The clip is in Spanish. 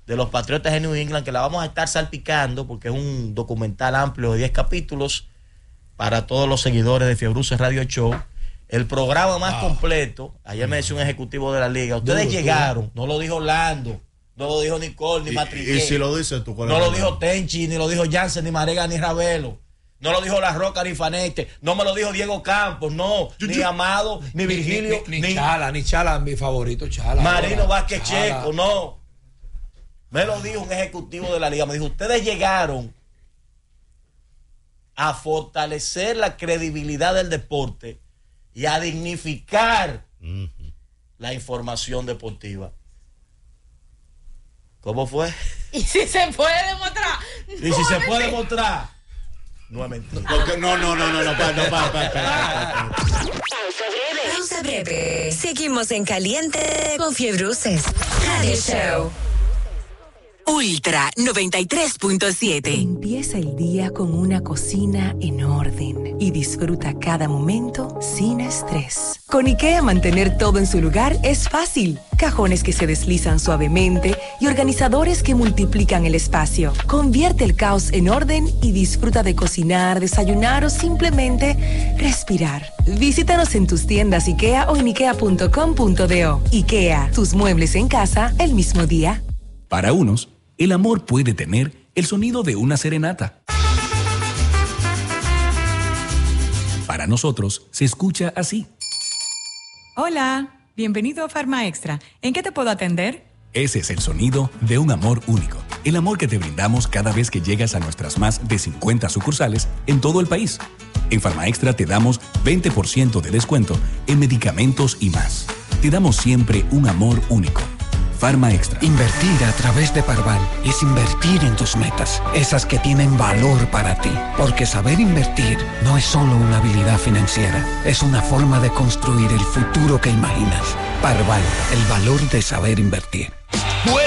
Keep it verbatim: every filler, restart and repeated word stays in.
de los Patriotas de New England, que la vamos a estar salpicando porque es un documental amplio de diez capítulos para todos los seguidores de Fiebruces Radio Show. El programa más wow. completo. Ayer me decía un ejecutivo de la liga, ustedes Duro, llegaron, no lo dijo Orlando, no lo dijo Nicole, ni Matriqué. Y si lo dices tú, no lo dijo Tenchi, ni lo dijo Jansen, ni Marega, ni Ravelo. No lo dijo La Roca, ni Fanete. No me lo dijo Diego Campos, no. Yo, ni yo, Amado, ni, ni Virgilio. Ni, ni, ni Chala, ni Chala, mi favorito, Chala. Marino ahora, Vázquez Chala. Checo, no. Me lo dijo un ejecutivo de la liga. Me dijo, ustedes llegaron a fortalecer la credibilidad del deporte y a dignificar uh-huh. la información deportiva. ¿Cómo fue? ¿Y si se puede demostrar? ¿Y no si se puede demostrar? No es mentira. No, no, no, no, no, pa, no, pa, pa, pa. Pausa breve. Pausa breve. Seguimos en caliente con Fiebruces Radio Show. Ultra noventa y tres punto siete. Empieza el día con una cocina en orden y disfruta cada momento sin estrés. Con IKEA mantener todo en su lugar es fácil. Cajones que se deslizan suavemente y organizadores que multiplican el espacio. Convierte el caos en orden y disfruta de cocinar, desayunar o simplemente respirar. Visítanos en tus tiendas IKEA o en ikea punto com punto do. IKEA, tus muebles en casa el mismo día. Para unos, el amor puede tener el sonido de una serenata. Para nosotros, se escucha así. Hola, bienvenido a Farma Extra. ¿En qué te puedo atender? Ese es el sonido de un amor único. El amor que te brindamos cada vez que llegas a nuestras más de cincuenta sucursales en todo el país. En Farma Extra te damos veinte por ciento de descuento en medicamentos y más. Te damos siempre un amor único. Farma Extra. Invertir a través de Parval es invertir en tus metas, esas que tienen valor para ti. Porque saber invertir no es solo una habilidad financiera, es una forma de construir el futuro que imaginas. Parval, el valor de saber invertir.